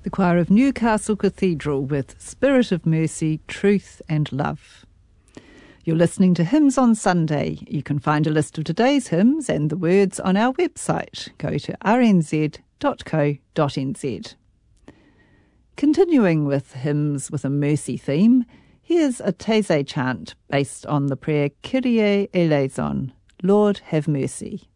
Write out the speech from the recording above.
The choir of Newcastle Cathedral with Spirit of Mercy, Truth and Love. You're listening to Hymns on Sunday. You can find a list of today's hymns and the words on our website. Go to rnz.co.nz. Continuing with hymns with a mercy theme, here's a Taizé chant based on the prayer Kyrie eleison, Lord have mercy.